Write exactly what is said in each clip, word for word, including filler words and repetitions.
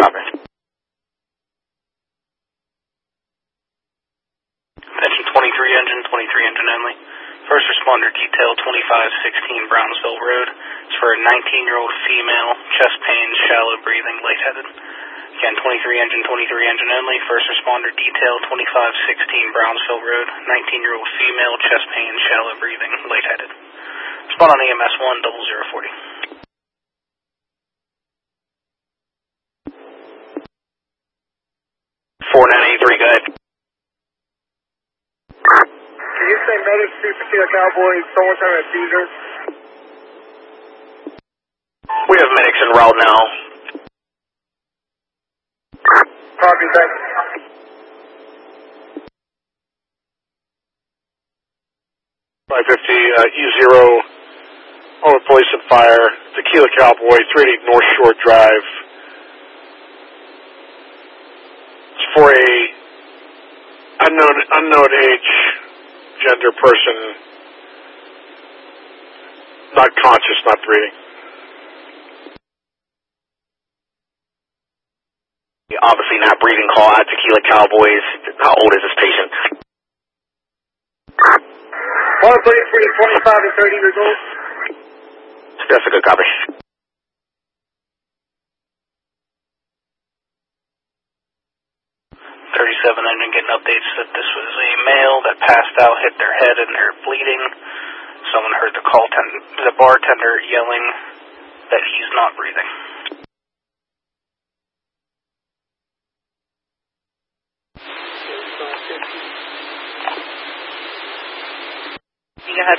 copy. Attention twenty-three engine, twenty-three engine only. First responder detail twenty-five sixteen Brownsville Road. It's for a nineteen-year-old female, chest pains, shallow breathing, lightheaded. Again, twenty-three engine, twenty-three engine only. First responder detail twenty-five sixteen Brownsville Road. nineteen-year-old female, chest pains, shallow breathing, lightheaded. Spot on E M S one double zero forty. four nine eight three, go ahead. Can you say medic to Tequila Cowboy, someone's having a seizure? We have medics en route now. Copy, thank you. five fifty, uh, E zero, over police and fire, Tequila Cowboy, three eighty North Shore Drive. It's for a unknown, unknown age, gender person, not conscious, not breathing. Obviously not breathing, call out Tequila Cowboys. How old is this patient? One police for twenty-five and thirty years old. That's a good copy. thirty-seven engine getting updates that this was a male that passed out, hit their head, and they're bleeding. Someone heard the call ten- the bartender yelling that he's not breathing. Go ahead.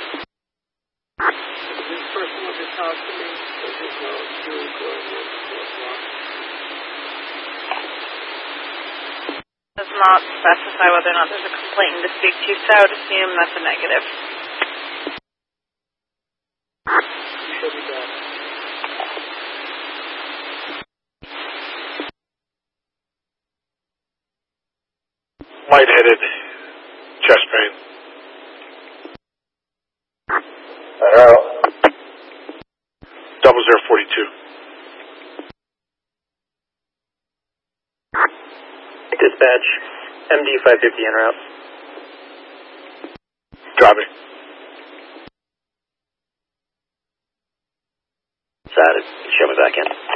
This person was just talking to me. This is no doing good. Does not specify whether or not there's a complainant to speak to, so I would assume that's a negative. You should be done. Lightheaded, chest pain. Hello. Double zero forty two. Dispatch, M D five fifty en route. Copy. Got it. Show me back in.